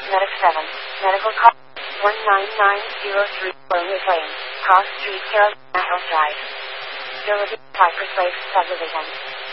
Medic 7. Medical call 19903 Lonely Lane, Cross Street, Carolina Hills Drive. Facility Cypress Lakes Subdivision.